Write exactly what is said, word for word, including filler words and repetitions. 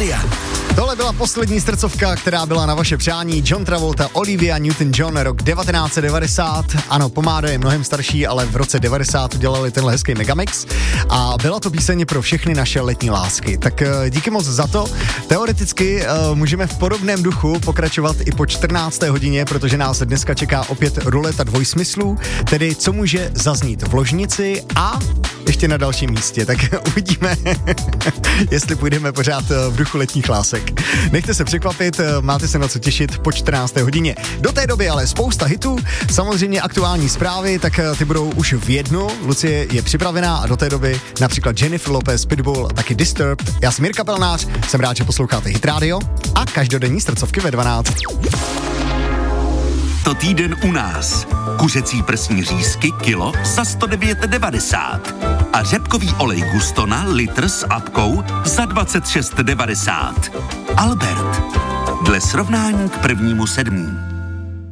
Rádia. Tohle byla poslední srdcovka, která byla na vaše přání. John Travolta, Olivia Newton-John, rok devatenáct set devadesát. Ano, Pomáda je mnohem starší, ale v roce devadesát udělali tenhle hezký megamix. A byla to píseň pro všechny naše letní lásky. Tak díky moc za to. Teoreticky uh, můžeme v podobném duchu pokračovat i po čtrnácté hodině, protože nás dneska čeká opět ruleta dvojsmyslů, tedy co může zaznít v ložnici a ještě na dalším místě. Tak uvidíme, jestli půjdeme pořád v duchu letních lásek. Nechte se překvapit, máte se na co těšit po čtrnácté hodině. Do té doby ale spousta hitů, samozřejmě aktuální zprávy, tak ty budou už v jednu. Lucie je připravená a do té doby například Jennifer Lopez, Pitbull, taky Disturbed. Já jsem Jirka Pelnář, jsem rád, že posloucháte Hit Radio a každodenní srdcovky ve dvanáct. To týden u nás. Kuřecí prsní řízky kilo za sto devět devadesát a řepkový olej Gustona litr s apkou za dvacet šest devadesát. Albert. Dle srovnání k prvnímu sedmý.